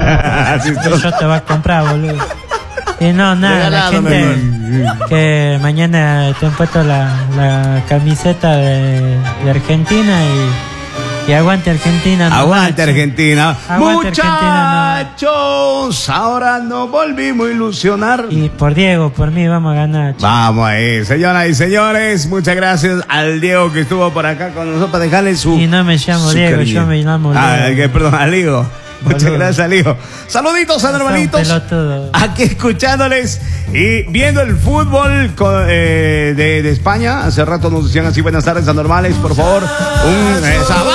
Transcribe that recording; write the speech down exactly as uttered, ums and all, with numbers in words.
Yo te voy a comprar, boludo. Y no, nada, la gente que mañana te han puesto la, la camiseta de, de Argentina y, y aguante Argentina. No aguante macho. Argentina. Aguante Muchachos, Argentina, no. ahora nos volvimos a ilusionar. Y por Diego, por mí, vamos a ganar. Chico. Vamos ahí, señoras y señores. Muchas gracias al Diego que estuvo por acá con nosotros. Dejarle su. Y no me llamo Diego, cariño. yo me llamo Diego. Ah, que, perdón, al Diego. Muchas Boludo. gracias, Alijo. Saluditos a hermanitos. Aquí escuchándoles y viendo el fútbol con, eh, de, de España. Hace rato nos decían así, buenas tardes, anormales, por favor. Un eh, sábado.